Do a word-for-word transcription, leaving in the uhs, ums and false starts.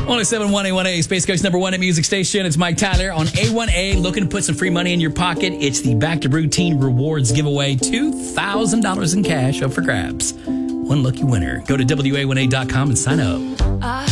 one oh seven point one A one A, Space Coast number one at Music Station. It's Mike Tyler on A one A, looking to put some free money in your pocket. It's the Back to Routine Rewards giveaway. two thousand dollars in cash up for grabs. One lucky winner. Go to W A one A dot com and sign up.